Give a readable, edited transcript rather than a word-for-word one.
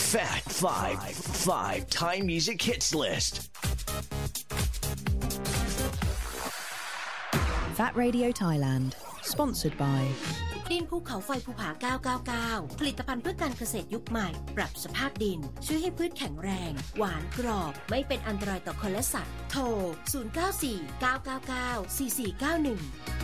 Fat Five Thai Music Hits List. Fat Radio Thailand Sponsored by ดินภูเขาไฟภูผา999ผลิตภัณฑ์เพื่อการเกษตรยุคใหม่ปรับสภาพดินช่วยให้พืชแข็งแรงหวานกรอบไม่เป็นอันตรายต่อคนและสัตว์โทร0949994491